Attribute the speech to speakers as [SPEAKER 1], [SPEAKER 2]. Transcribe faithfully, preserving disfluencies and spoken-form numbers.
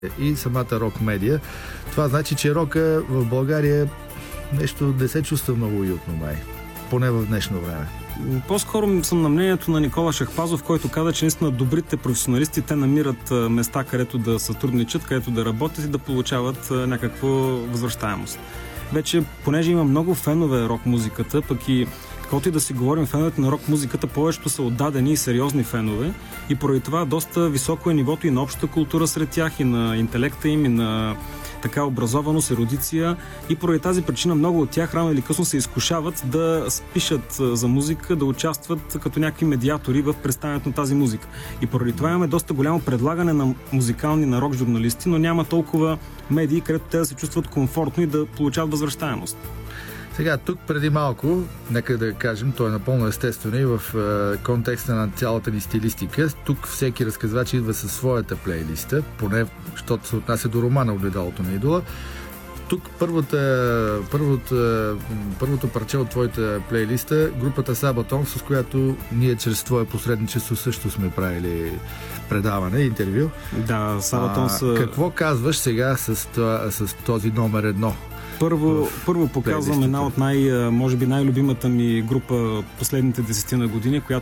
[SPEAKER 1] и самата рок-медия. Това значи, че рока в България нещо не се чувства много уютно май. Поне в днешно време.
[SPEAKER 2] По-скоро съм на мнението на Никола Шахпазов, който каза, че наистина добрите професионалисти те намират места, където да сътрудничат, където да работят и да получават някаква възвръщаемост. Вече, понеже има много фенове рок-музиката, пък и каквото и да си говорим, феновете на рок-музиката повечето са отдадени и сериозни фенове и поради това доста високо е нивото и на общата култура сред тях, и на интелекта им, и на така образованост, ерудиция, и поради тази причина много от тях рано или късно се изкушават да пишат за музика, да участват като някакви медиатори в представянето на тази музика. И поради това имаме доста голямо предлагане на музикални, на рок журналисти, но няма толкова медии, където те да се чувстват комфортно и да получават възвръщаемост.
[SPEAKER 1] Сега, тук преди малко, нека да кажем, то е напълно естествено и в е, контекста на цялата ни стилистика. Тук всеки разказвач идва със своята плейлиста, поне, защото се отнася до романа "Огледалото на идола". Тук първата, първото, първото парче от твоята плейлиста, групата Сабатон, с която ние чрез твое посредничество също сме правили предаване, интервю.
[SPEAKER 2] Да, Сабатон са...
[SPEAKER 1] Какво казваш сега с, това, с този номер едно?
[SPEAKER 2] Първо, първо показвам една от най, може би най-любимата ми група последните десетина години, която